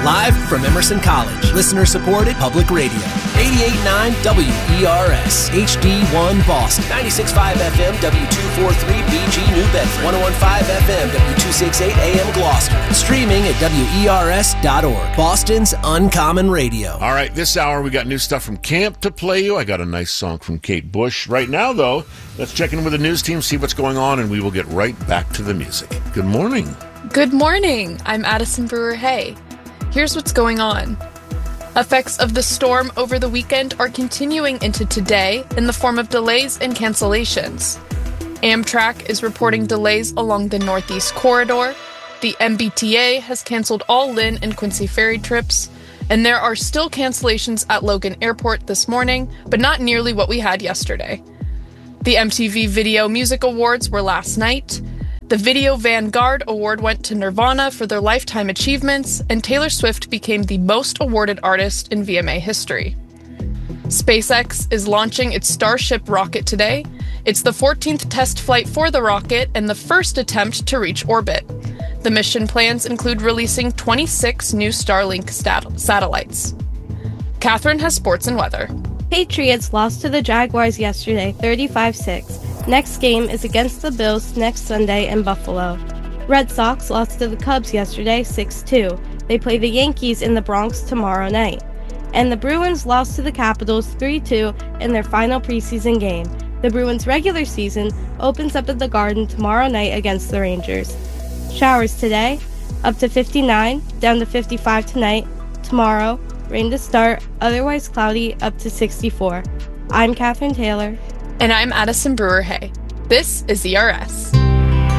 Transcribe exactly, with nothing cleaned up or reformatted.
Live from Emerson College. Listener-supported public radio. eighty-eight point nine W E R S. H D one Boston. ninety-six point five F M W two forty-three B G New Bedford. one oh one point five F M W two sixty-eight A M Gloucester. Streaming at W E R S dot org. Boston's Uncommon Radio. All right, this hour we got new stuff from camp to play you. I got a nice song from Kate Bush. Right now, though, let's check in with the news team, see what's going on, and we will get right back to the music. Good morning. Good morning. I'm Addison Brewer-Hay. Here's what's going on. Effects of the storm over the weekend are continuing into today in the form of delays and cancellations. Amtrak is reporting delays along the Northeast Corridor. The M B T A has canceled all Lynn and Quincy ferry trips. And there are still cancellations at Logan Airport this morning, but not nearly what we had yesterday. The M T V Video Music Awards were last night. The Video Vanguard Award went to Nirvana for their lifetime achievements, and Taylor Swift became the most awarded artist in V M A history. SpaceX is launching its Starship rocket today. It's the fourteenth test flight for the rocket and the first attempt to reach orbit. The mission plans include releasing twenty-six new Starlink stat- satellites. Catherine has sports and weather. Patriots lost to the Jaguars yesterday, thirty-five six. Next game is against the Bills next Sunday in Buffalo. Red Sox lost to the Cubs yesterday, six two. They play the Yankees in the Bronx tomorrow night. And the Bruins lost to the Capitals three two in their final preseason game. The Bruins' regular season opens up at the Garden tomorrow night against the Rangers. Showers today, up to fifty-nine, down to fifty-five tonight. Tomorrow, rain to start, otherwise cloudy, up to sixty-four. I'm Catherine Taylor. And I'm Addison Brewer-Hay. This is E R S.